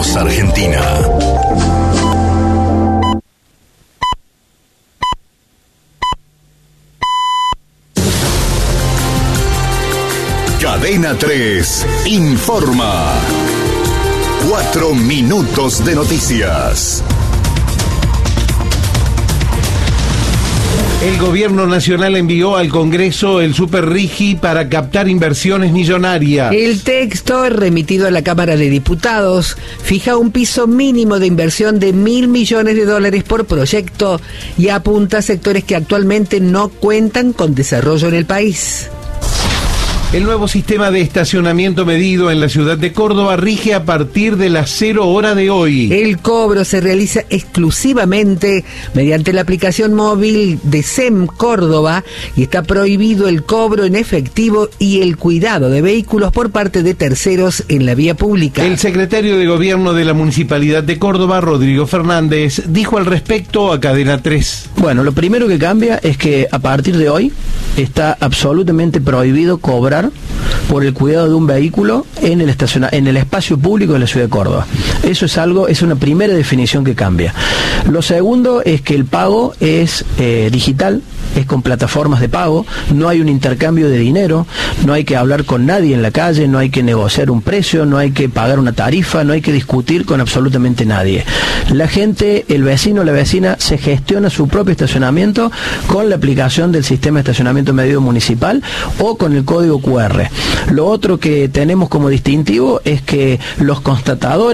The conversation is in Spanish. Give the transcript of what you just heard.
Somos Argentina. Cadena 3 informa. 4 minutos de noticias. El gobierno nacional envió al Congreso el Super RIGI para captar inversiones millonarias. El texto, remitido a la Cámara de Diputados, fija un piso mínimo de inversión de $1.000 millones por proyecto y apunta a sectores que actualmente no cuentan con desarrollo en el país. El nuevo sistema de estacionamiento medido en la ciudad de Córdoba rige a partir de las 0 horas de hoy. El cobro se realiza exclusivamente mediante la aplicación móvil de SEM Córdoba y está prohibido el cobro en efectivo y el cuidado de vehículos por parte de terceros en la vía pública. El secretario de Gobierno de la Municipalidad de Córdoba, Rodrigo Fernández, dijo al respecto a Cadena 3. Bueno, lo primero que cambia es que a partir de hoy está absolutamente prohibido cobrar por el cuidado de un vehículo en el espacio público de la ciudad de Córdoba. Eso es una primera definición que cambia. Lo segundo es que el pago es digital, es con plataformas de pago, no hay un intercambio de dinero, no hay que hablar con nadie en la calle, no hay que negociar un precio, no hay que pagar una tarifa, no hay que discutir con absolutamente nadie. La gente, el vecino o la vecina se gestiona su propio estacionamiento con la aplicación del sistema de estacionamiento medido municipal o con el código QR. Lo otro que tenemos como distintivo es que los constatadores